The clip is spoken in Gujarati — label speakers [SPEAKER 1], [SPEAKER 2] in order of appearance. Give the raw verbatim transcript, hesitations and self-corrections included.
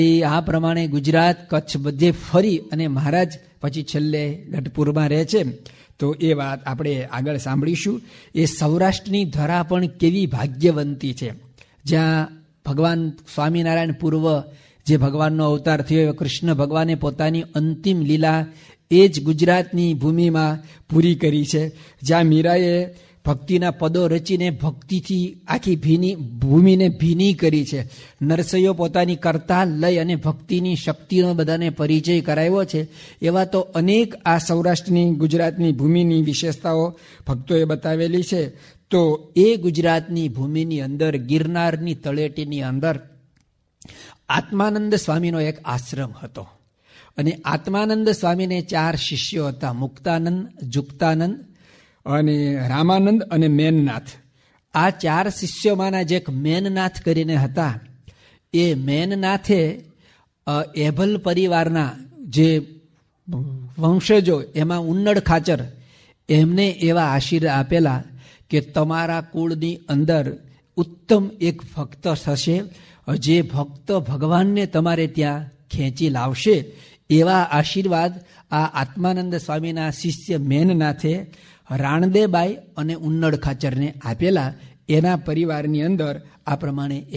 [SPEAKER 1] આ પ્રમાણે ગુજરાત કચ્છ બધે ફરી અને મહારાજ પછી છેલ્લે ગઢપુરમાં રહે છે. તો એ વાત આપણે આગળ સાંભળીશું. એ સૌરાષ્ટ્રની ધરા પણ કેવી ભાગ્યવંતી છે, જ્યાં ભગવાન સ્વામિનારાયણ પૂર્વ જે ભગવાનનો અવતાર થયો, કૃષ્ણ ભગવાને પોતાની અંતિમ લીલા એ જ ગુજરાતની ભૂમિમાં પૂરી કરી છે. જ્યાં મીરાએ ભક્તિના પદો રચીને ભક્તિથી આખી ભીની ભૂમિને ભીની કરી છે. નરસૈયો પોતાની કરતાલ લઈ અને ભક્તિની શક્તિનો બધાને પરિચય કરાવ્યો છે. એવા તો અનેક આ સૌરાષ્ટ્રની ગુજરાતની ભૂમિની વિશેષતાઓ ભક્તોએ બતાવેલી છે. તો એ ગુજરાતની ભૂમિની અંદર ગિરનારની તળેટીની અંદર આત્માનંદ સ્વામીનો એક આશ્રમ હતો. અને આત્માનંદ સ્વામીને ચાર શિષ્યો હતા, મુક્તાનંદ, જુક્તાનંદ અને રામાનંદ અને મેનનાથ. આ ચાર શિષ્યોમાંના જે એક મેનનાથ કરીને હતા, એ મેનનાથે એભલ પરિવારના જે વંશજો એમાં ઉન્નડ ખાચર એમને એવા આશીર્વાદ આપેલા કે તમારા કુળની અંદર ઉત્તમ એક ભક્ત થશે, જે ભક્ત ભગવાનને તમારે ત્યાં ખેંચી લાવશે. એવા આશીર્વાદ આ આત્માનંદ સ્વામીના શિષ્ય મેનનાથે રાણદેબાઈ અને ઉન્નડ ખાચરને આપેલા. એના પરિવારની અંદર આ પ્રમાણે